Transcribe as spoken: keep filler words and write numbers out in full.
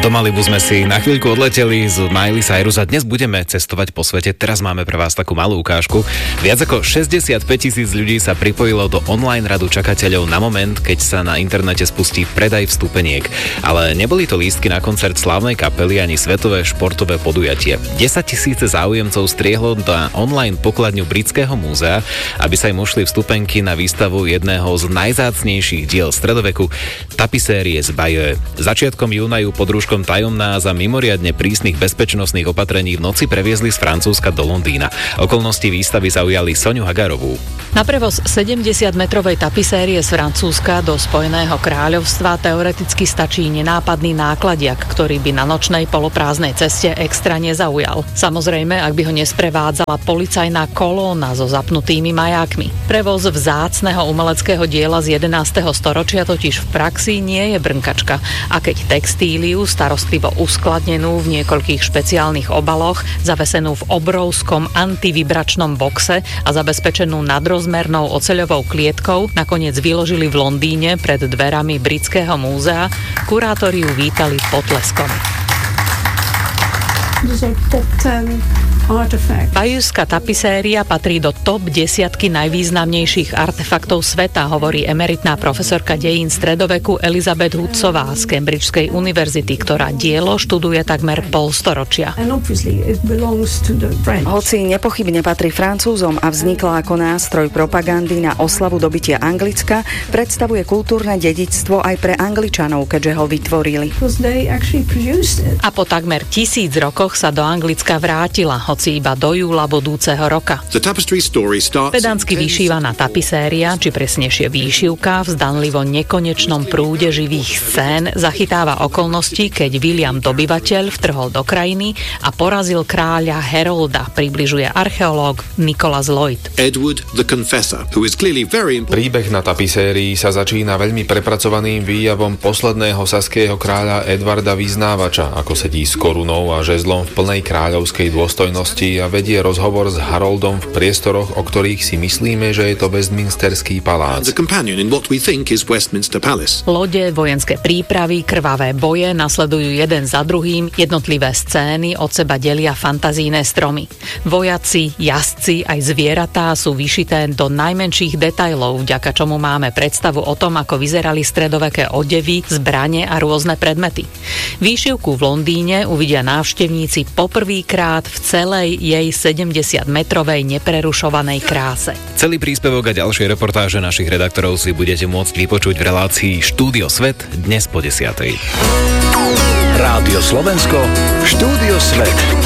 Do Malibu sme si na chvíľku odleteli z Miley Cyrus a dnes budeme cestovať po svete. Teraz máme pre vás takú malú ukážku. Viac ako šesťdesiatpäť tisíc ľudí sa pripojilo do online radu čakateľov na moment, keď sa na internete spustí predaj vstupeniek. Ale neboli to lístky na koncert slávnej kapely ani svetové športové podujatie. desaťtisíce záujemcov striehlo na online pokladňu Britského múzea, aby sa im ušli vstupenky na výstavu jedného z najzácnejších diel stredoveku, tapisérie z Bayeux. Začiatkom júna ju pod rúškom tajomná za mimoriadne prísnych bezpečnostných opatrení v noci previezli z Francúzska do Londýna. Okolnosti výstavy zaujali Soňu Hagarovú. Na prevoz sedemdesiatmetrovej tapisérie z Francúzska do Spojeného kráľovstva teoreticky stačí nenápadný nákladiak, ktorý by na nočnej poloprázdnej ceste extra nezaujal. Samozrejme, ak by ho nesprevádzala policajná kolóna so zapnutými majákmi. Prevoz vzácneho umeleckého diela z jedenásteho storočia totiž v praxi nie je brnkačka. A keď textíliu starostlivo uskladnenú v niekoľkých špeciálnych obaloch, zavesenú v obrovskom antivibračnom boxe a zabezpečenú nadrozmernou oceľovou klietkou, nakoniec vyložili v Londýne pred dverami Britského múzea, kurátori ju vítali potleskom. Bayeuxská tapiséria patrí do top desiatky najvýznamnejších artefaktov sveta, hovorí emeritná profesorka dejín stredoveku Elizabeth Hoodsová z Cambridgeskej univerzity, ktorá dielo študuje takmer polstoročia. Hoci nepochybne patrí Francúzom a vznikla ako nástroj propagandy na oslavu dobytia Anglicka, predstavuje kultúrne dedičstvo aj pre Angličanov, keďže ho vytvorili. A po takmer tisíc rokoch sa do Anglicka vrátila, hoci iba do júla budúceho roka. Pedantsky vyšívaná tapiséria, či presnejšie výšivka, v zdanlivo nekonečnom prúde živých scén zachytáva okolnosti, keď William Dobyvateľ vtrhol do krajiny a porazil kráľa Herolda, približuje archeológ Nicholas Lloyd. Edward the Confessor, who is clearly very important. Príbeh na tapisérii sa začína veľmi prepracovaným výjavom posledného saského kráľa Edvarda Vyznávača, ako sedí s korunou a žezlom v plnej kráľovskej dôstojnosti a vedie rozhovor s Haroldom v priestoroch, o ktorých si myslíme, že je to Westminsterský palác. Lode, vojenské prípravy, krvavé boje nasledujú jeden za druhým, jednotlivé scény od seba delia fantazijné stromy. Vojaci, jazdci aj zvieratá sú vyšité do najmenších detailov, vďaka čomu máme predstavu o tom, ako vyzerali stredoveké odevy, zbrane a rôzne predmety. Výšivku v Londýne uvidia návštevníci poprvýkrát v celej jej sedemdesiatmetrovej neprerušovanej kráse. Celý príspevok a ďalšie reportáže našich redaktorov si budete môcť vypočuť v relácii Štúdio Svet dnes po desiatej. Rádio Slovensko, Štúdio Svet.